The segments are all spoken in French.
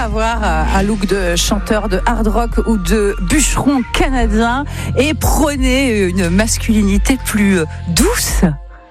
avoir un look de chanteur de hard rock ou de bûcheron canadien et prôner une masculinité plus douce.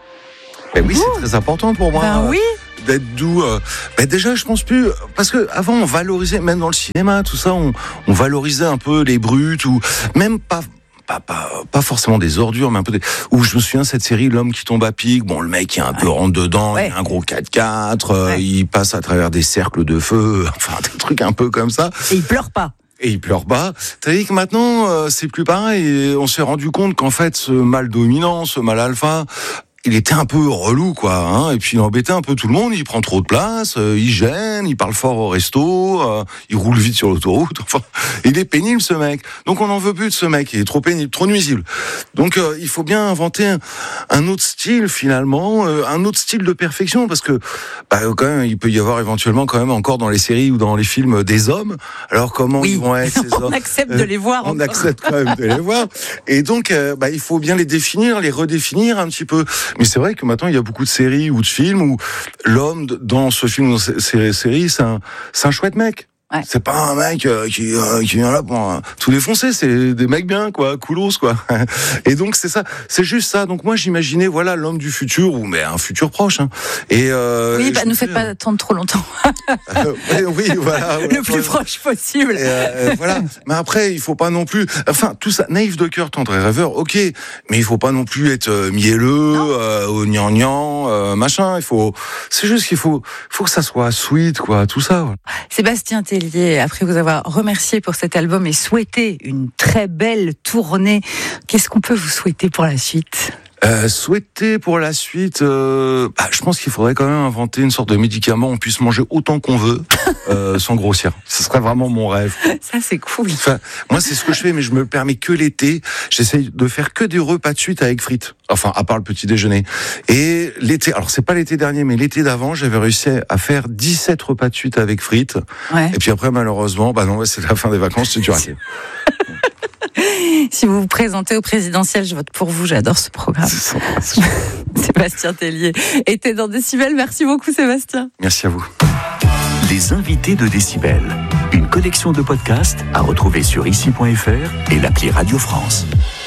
Ben oui, c'est très important pour moi. Ben oui. D'être doux. Déjà, je pense plus, parce que avant on valorisait, même dans le cinéma, tout ça, on valorisait un peu les brutes ou même pas forcément des ordures, mais un peu où je me souviens cette série L'homme qui tombe à pic. Bon, le mec il est un peu rentre dedans, il a un gros 4x4, il passe à travers des cercles de feu, enfin des trucs un peu comme ça. Et il pleure pas. Et il pleure pas. T'as dit que maintenant c'est plus pareil. Et on s'est rendu compte qu'en fait ce mâle dominant, ce mâle alpha, il était un peu relou, quoi, hein, et puis il embêtait un peu tout le monde, il prend trop de place, il gêne, il parle fort au resto, il roule vite sur l'autoroute, enfin, il est pénible ce mec. Donc on n'en veut plus de ce mec, il est trop pénible, trop nuisible. Donc il faut bien inventer un autre style finalement, un autre style de perfection, parce que quand même, il peut y avoir éventuellement quand même encore dans les séries ou dans les films des hommes. Alors comment ils vont être ces hommes ? On accepte de les voir. On accepte quand même de les voir. Et donc il faut bien les définir, les redéfinir un petit peu. Mais c'est vrai que maintenant, il y a beaucoup de séries ou de films où l'homme, dans ce film ou dans ces séries, c'est un chouette mec. Ouais. C'est pas un mec qui vient là pour tout défoncer, c'est des mecs bien, quoi, coolos, quoi. Et donc, c'est ça, c'est juste ça. Donc moi, j'imaginais, voilà, l'homme du futur, ou mais un futur proche. Hein. Et oui, nous faites pas attendre trop longtemps. Oui, voilà. Le plus proche possible. Voilà. Mais après, il faut pas non plus. Enfin, tout ça, naïf de cœur, tendre et rêveur, ok. Mais il faut pas non plus être mielleux, au gnangnan, machin. C'est juste qu'il faut que ça soit sweet, quoi, tout ça. Ouais. Sébastien Tellier, après vous avoir remercié pour cet album et souhaité une très belle tournée, qu'est-ce qu'on peut vous souhaiter pour la suite ? Souhaiter pour la suite, je pense qu'il faudrait quand même inventer une sorte de médicament où on puisse manger autant qu'on veut sans grossir. Ce serait vraiment mon rêve. Ça c'est cool. Enfin, moi c'est ce que je fais, mais je me le permets que l'été. J'essaye de faire que des repas de suite avec frites. Enfin, à part le petit déjeuner. Et l'été, alors c'est pas l'été dernier, mais l'été d'avant, j'avais réussi à faire 17 repas de suite avec frites. Ouais. Et puis après, malheureusement, c'est la fin des vacances, c'est dur à dire. Si vous vous présentez au présidentiel, je vote pour vous, j'adore ce programme. Sébastien Tellier était dans Décibel. Merci beaucoup Sébastien. Merci à vous. Les invités de Décibel, une collection de podcasts à retrouver sur ici.fr et l'appli Radio France.